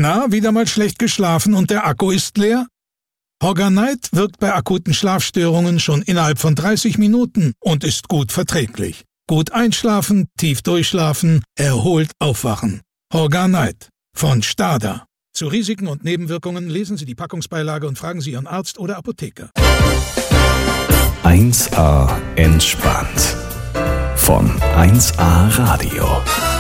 Na, wieder mal schlecht geschlafen und der Akku ist leer? Horganite wirkt bei akuten Schlafstörungen schon innerhalb von 30 Minuten und ist gut verträglich. Gut einschlafen, tief durchschlafen, erholt aufwachen. Horganite von STADA. Zu Risiken und Nebenwirkungen lesen Sie die Packungsbeilage und fragen Sie Ihren Arzt oder Apotheker. 1A entspannt. Von 1A Radio.